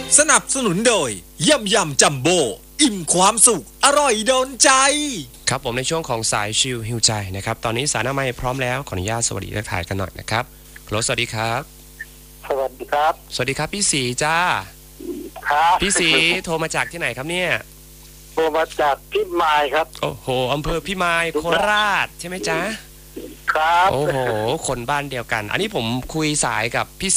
สนับสนุนโดยยำจัมโบ้อิ่มความสุขอร่อยโดนใจครับผมในช่วงของสายชิลฮิวใจนะครับตอนนี้สายหน้าไมค์พร้อมแล้วขออนุญาตสวัสดีทักทายกันหน่อยนะครับฮัลโหลสวัสดีครับสวัสดีครับสวัสดีครับพี่สีจ้าครับพี่สีโทรมาจากที่ไหนครับเนี่ยโทรมาจากพิมายครับโอ้โหอำเภอพิมายโคราชใช่ไหมจ๊ะครับโอ้โหคนบ้านเดียวกันอันนี้ผมคุยสายกับพี่